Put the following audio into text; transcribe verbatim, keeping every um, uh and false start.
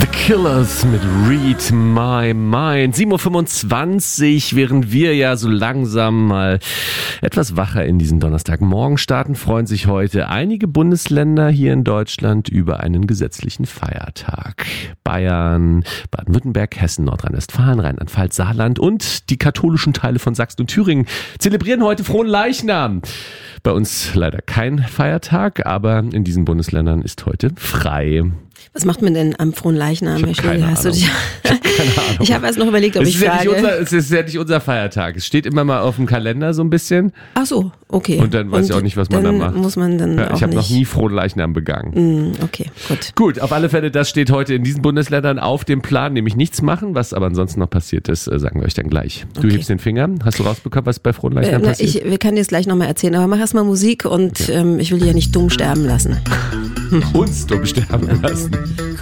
The Killers mit Read My Mind. sieben Uhr fünfundzwanzig, während wir ja so langsam mal etwas wacher in diesen Donnerstagmorgen starten, freuen sich heute einige Bundesländer hier in Deutschland über einen gesetzlichen Feiertag. Bayern, Baden-Württemberg, Hessen, Nordrhein-Westfalen, Rheinland-Pfalz, Saarland und die katholischen Teile von Sachsen und Thüringen zelebrieren heute Fronleichnam. Bei uns leider kein Feiertag, aber in diesen Bundesländern ist heute frei. Was macht man denn am Fronleichnam? Ich habe keine, Hast du dich ich hab keine Ahnung. Ich habe erst noch überlegt, ob es ich ist frage. Ja nicht unser, es ist ja nicht unser Feiertag. Es steht immer mal auf dem Kalender so ein bisschen. Ach so, okay. Und dann weiß ich auch nicht, was man da macht. Muss man dann ja, auch ich habe noch nicht. nie Fronleichnam begangen. Mm, okay, gut. Gut, auf alle Fälle, das steht heute in diesen Bundesländern auf dem Plan, nämlich nichts machen. Was aber ansonsten noch passiert ist, sagen wir euch dann gleich. Du Okay. hebst den Finger. Hast du rausbekommen, was bei Fronleichnam Äh, na, passiert? ich, wir können dir das gleich nochmal erzählen, aber mach erst mal Musik und Okay. ähm, ich will dich ja nicht dumm sterben lassen. Uns dumm sterben lassen.